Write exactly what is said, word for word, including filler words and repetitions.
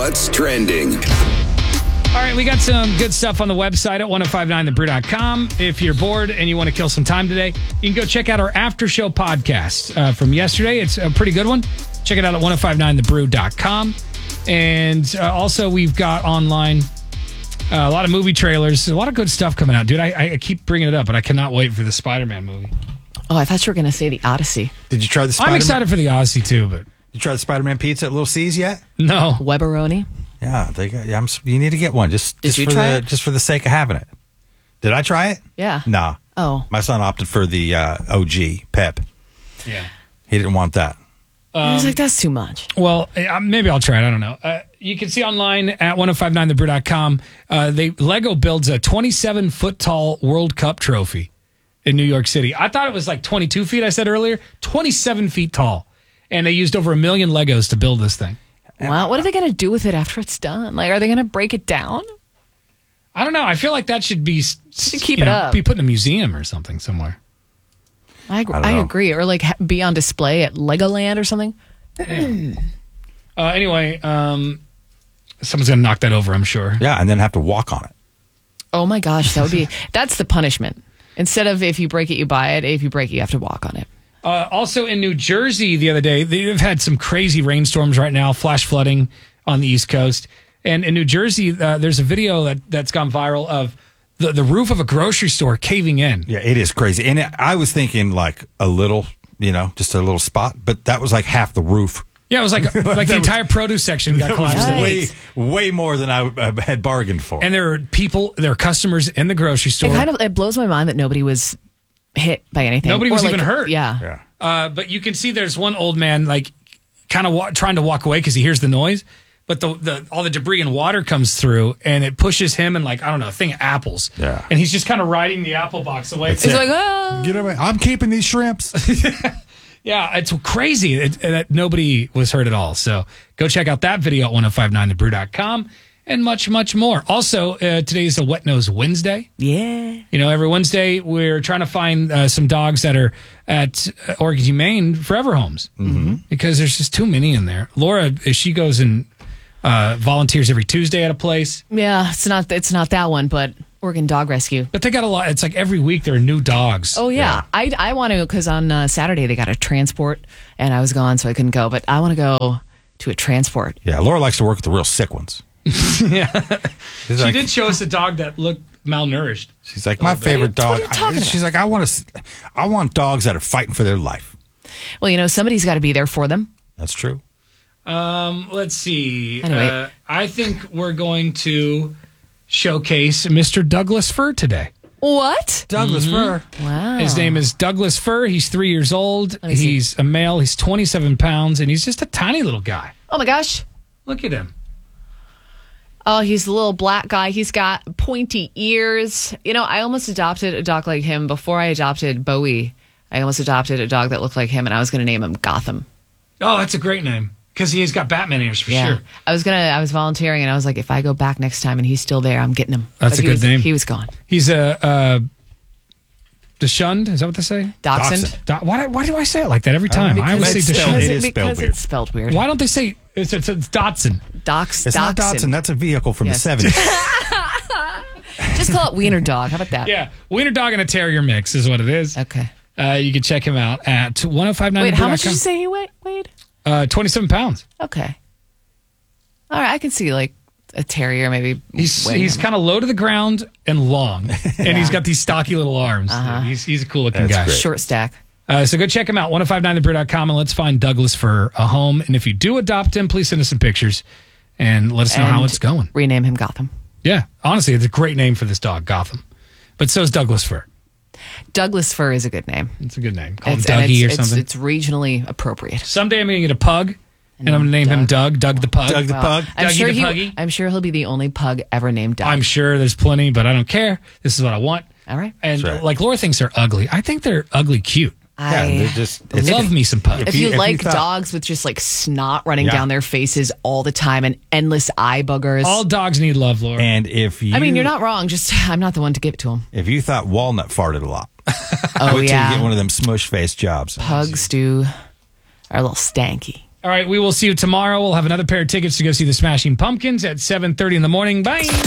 What's trending? All right, we got some good stuff on the website at ten fifty-nine the brew dot com. If you're bored and you want to kill some time today, you can go check out our after show podcast uh, from yesterday. It's a pretty good one. Check it out at ten fifty-nine the brew dot com. And uh, also, we've got online uh, a lot of movie trailers, a lot of good stuff coming out. Dude, I, I keep bringing it up, but I cannot wait for the Spider-Man movie. Oh, I thought you were going to say the Odyssey. Did you try the Spider-Man? I'm excited for the Odyssey, too, but... You tried the Spider-Man pizza at Little C's yet? No. Weberoni? Yeah, they got, yeah I'm, you need to get one just, Did just, you for try the, it? just for the sake of having it. Did I try it? Yeah. Nah. Oh. My son opted for the uh, O G, Pep. Yeah. He didn't want that. I was like, that's too much. Well, uh, maybe I'll try it. I don't know. Uh, you can see online at ten fifty-nine the brew dot com. Uh, they Lego builds a twenty-seven foot tall World Cup trophy in New York City. I thought it was like twenty-two feet, I said earlier. twenty-seven feet tall. And they used over a million Legos to build this thing. Wow. What are they going to do with it after it's done? Like, are they going to break it down? I don't know. I feel like that should be Should keep you it know, up. be put in a museum or something somewhere. I, ag- I don't I know. agree. Or like ha- be on display at Legoland or something. Uh, anyway, um, someone's going to knock that over, I'm sure. Yeah, and then have to walk on it. Oh my gosh, that would be, that's the punishment. Instead of if you break it, you buy it. If you break it, you have to walk on it. Uh, also in New Jersey the other day, they've had some crazy rainstorms right now, flash flooding on the East Coast. And in New Jersey, uh, there's a video that, that's gone viral of the, the roof of a grocery store caving in. Yeah, it is crazy. And it, I was thinking like a little, you know, just a little spot, but that was like half the roof. Yeah, it was like like the entire produce section got That was collapsed. in. way, way more than I uh, had bargained for. And there were people, there were customers in the grocery store. It kind of, it blows my mind that nobody was hit by anything. Nobody Or was like, even hurt. Yeah. yeah. Uh, but you can see there's one old man like kind of wa- trying to walk away because he hears the noise. But the, the all the debris and water comes through and it pushes him and like, I don't know, a thing of apples. Yeah. And he's just kind of riding the apple box away. That's It's it. like, oh. Get away. I'm keeping these shrimps. Yeah, it's crazy it, that nobody was hurt at all. So go check out that video at ten fifty-nine the brew dot com and much, much more. Also, uh, today is a Wet Nose Wednesday. Yeah. You know, every Wednesday we're trying to find uh, some dogs that are at uh, Oregon Humane Forever Homes mm-hmm. because there's just too many in there. Laura, she goes and uh, volunteers every Tuesday at a place. Yeah, it's not, it's not that one, but Oregon Dog Rescue. But they got a lot. It's like every week there are new dogs. Oh, yeah. I, I want to, because on uh, Saturday they got a transport, and I was gone, so I couldn't go. But I want to go to a transport. Yeah, Laura likes to work with the real sick ones. Yeah. She's She like, did show us a dog that looked malnourished. she's like my favorite dog. What are you talking She's like, I want to, I want dogs that are fighting for their life. Well, you know, somebody's got to be there for them. That's true. Um, let's see. Anyway. Uh, I think we're going to showcase Mister Douglas Fur today. What? Douglas Fur. Wow. His name is Douglas Fur. He's three years old. me see. He's a male. He's twenty-seven pounds, and he's just a tiny little guy. Oh, my gosh. Look at him. Oh, he's a little black guy. He's got pointy ears. You know, I almost adopted a dog like him before I adopted Bowie. I almost adopted a dog that looked like him, and I was going to name him Gotham. Oh, that's a great name because he's got Batman ears for Yeah. sure. I was going to, I was volunteering, and I was like, if I go back next time and he's still there, I'm getting him. That's But a he good was- name. He was gone. He's a uh, Deshunned. Is that what they say? Dachshund. Do- why, why do I say it like that every time? I, always say it's spelled- Deshunned. it is spelled because weird. it's spelled weird. Why don't they say it's, it's, it's Dotson? Dox, It's not Dotson. That's a vehicle from Yes. the seventies. Just call it Wiener Dog. How about that? Yeah, Wiener Dog and a Terrier mix is what it is. Okay. Uh, you can check him out at ten fifty-nine Wait, how much did you say he weighed? weighed? Uh, twenty-seven pounds. Okay. All right, I can see like a terrier maybe. He's weighing he's him. kind of low to the ground and long, and he's got these stocky little arms. Uh-huh. He's he's a cool looking That's guy. great. short stack. Uh, so go check him out, ten fifty-nine the brew dot com, and let's find Douglas for a home. And if you do adopt him, please send us some pictures and let us know how And it's going. Rename him Gotham. Yeah, honestly, it's a great name for this dog, Gotham. But so is Douglas Fur. Douglas Fur is a good name. It's a good name. Call him It's, and Dougie or it's, it's, something. it's regionally appropriate. Someday I'm going to get a pug, and I'm going to name him Doug, Doug the Pug. Doug the Pug. I'm Dougie sure the he, Puggy. I'm sure he'll be the only pug ever named Doug. I'm sure there's plenty, but I don't care. This is what I want. All right. And That's right. like Laura thinks they're ugly. I think they're ugly cute. Yeah, I they're just I love me some pugs. If you- you, if you like thought- dogs with just like snot running Yeah. down their faces all the time and endless eye boogers. All dogs need love, Laura. And if you, I mean, you're not wrong. Just I'm not the one to give it to them. If you thought Walnut farted a lot, Oh wait till you yeah, get one of them smush face jobs. pugs do are a little stanky. All right, we will see you tomorrow. We'll have another pair of tickets to go see the Smashing Pumpkins at seven thirty in the morning. Bye.